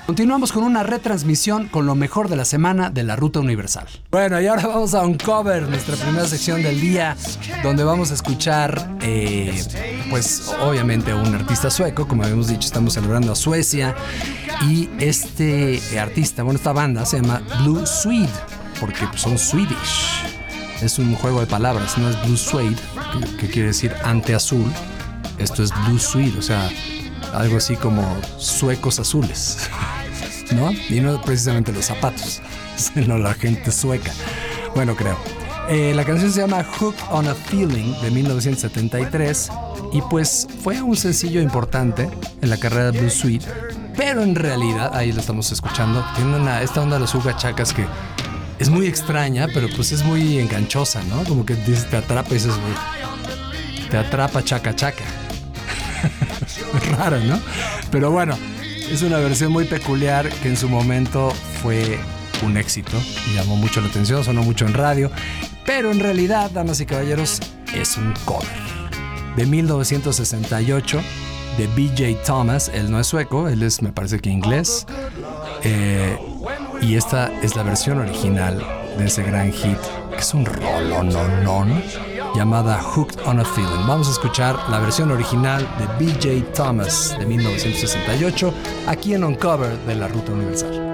Continuamos con una retransmisión con lo mejor de la semana de la Ruta Universal. Bueno, y ahora vamos a Uncover, nuestra primera sección del día, donde vamos a escuchar, pues obviamente a un artista sueco. Como habíamos dicho, estamos celebrando a Suecia. Y este artista, bueno, esta banda se llama Blue Swede, porque pues, son Swedish. Es un juego de palabras, no es Blue Suede, que quiere decir ante azul. Esto es Blue Swede, o sea, algo así como suecos azules, ¿no? Y no precisamente los zapatos, sino la gente sueca. Bueno, creo. La canción se llama Hooked on a Feeling de 1973 y pues fue un sencillo importante en la carrera de Blue Swede, pero en realidad, ahí lo estamos escuchando, tiene esta onda de los ugachacas que es muy extraña, pero pues es muy enganchosa, ¿no? Como que te atrapa y dices, te atrapa chaca chaca. Raro, ¿no? Pero bueno, es una versión muy peculiar que en su momento fue un éxito y llamó mucho la atención, sonó mucho en radio, pero en realidad, damas y caballeros, es un cover de 1968 de B.J. Thomas. Él no es sueco, él es, me parece que inglés, y esta es la versión original de ese gran hit, que es un rolononón, llamada Hooked on a Feeling. Vamos a escuchar la versión original de B.J. Thomas de 1968 aquí en Uncover de la Ruta Universal.